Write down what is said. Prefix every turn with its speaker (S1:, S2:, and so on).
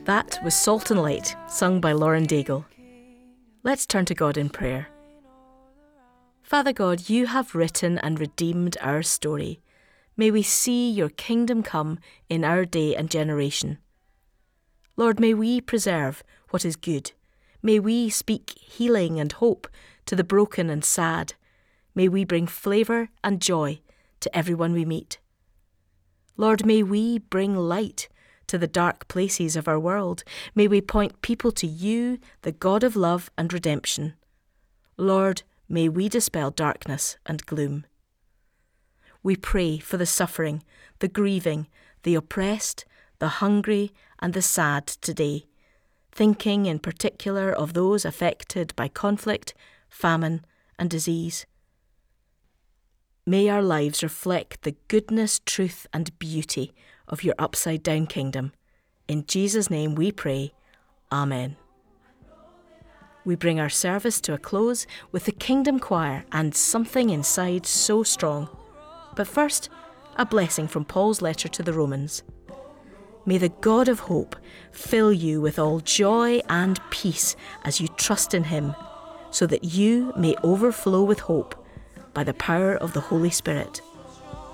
S1: That was Salt and Light, sung by Lauren Daigle. Let's turn to God in prayer. Father God, you have written and redeemed our story. May we see your kingdom come in our day and generation. Lord, may we preserve what is good. May we speak healing and hope to the broken and sad. May we bring flavour and joy to everyone we meet. Lord, may we bring light to the dark places of our world. May we point people to you, the God of love and redemption. Lord, may we dispel darkness and gloom. We pray for the suffering, the grieving, the oppressed, the hungry and the sad today, thinking in particular of those affected by conflict, famine and disease. May our lives reflect the goodness, truth and beauty of your upside-down kingdom. In Jesus' name we pray. Amen. We bring our service to a close with the Kingdom Choir and Something Inside So Strong. But first, a blessing from Paul's letter to the Romans. May the God of hope fill you with all joy and peace as you trust in him, so that you may overflow with hope by the power of the Holy Spirit.